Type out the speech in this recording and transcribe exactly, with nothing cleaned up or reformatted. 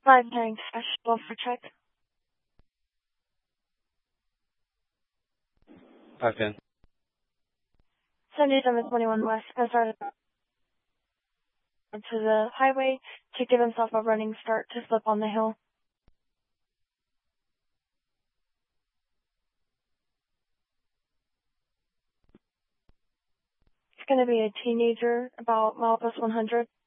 Five tanks, special for check. Five ten. seventy-seven twenty-one West, and started to the highway to give himself a running start to slip on the hill. It's going to be a teenager, about mile plus one hundred.